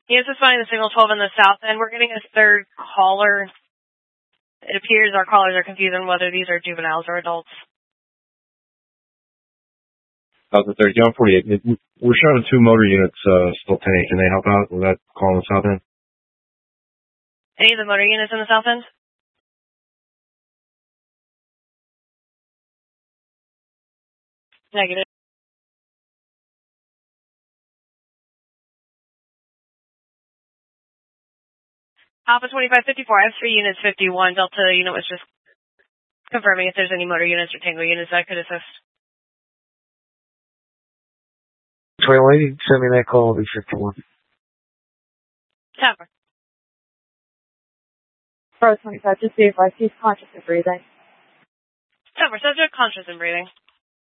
He is responding to signal 12 in the south end. We're getting a third caller. It appears our callers are confused on whether these are juveniles or adults. South of 30, on 48. We're showing 2 motor units still 10-8. Can they help out with that call in the south end? Any of the motor units in the south end? Negative. Alpha 2554, I have 3 units 51. Delta unit was just confirming if there's any motor units or tango units that could assist. 21, send me that call, it'll be 51. Tapper. Pro 25, just be advised, he's conscious and breathing. Tapper, subject conscious and breathing.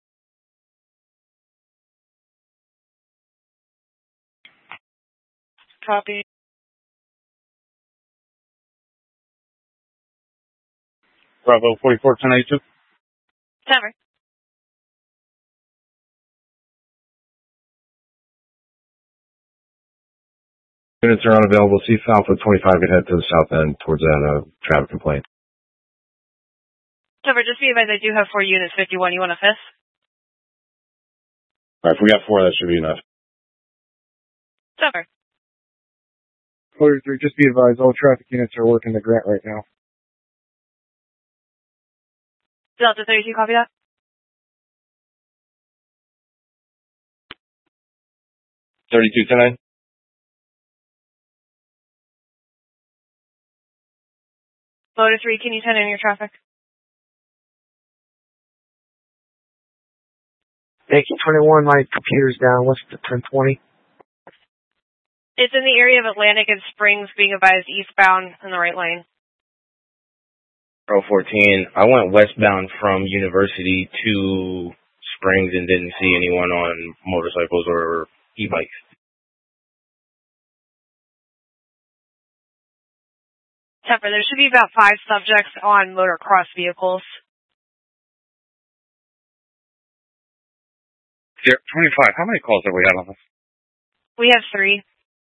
Copy. Bravo 44, 1082. Tapper. Units are unavailable. See Alpha 25 and head to the south end towards that traffic complaint. Tapper, just be advised, I do have 4 units 51. You want a fifth? All right, if we got 4, that should be enough. Tapper. 43, just be advised, all traffic units are working the grant right now. Delta 32, copy that? $32.10. Motor 3, can you send in your traffic? Thank you, 21, my computer's down. What's the 1020? It's in the area of Atlantic and Springs, being advised eastbound in the right lane. Pro 14, I went westbound from University to Springs and didn't see anyone on motorcycles or e-bikes. Tapper, there should be about 5 subjects on motocross vehicles. 25, how many calls have we had on this? We have 3.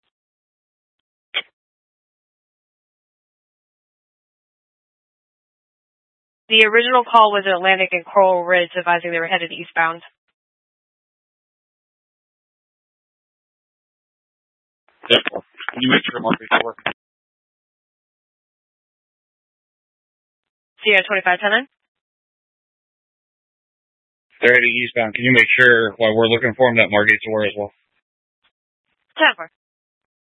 The original call was Atlantic and Coral Ridge, advising they were headed eastbound. Yep. Can you make sure markets work? Sierra 2510. They're heading eastbound. Can you make sure while we're looking for them that Margate's were as well? Tapper.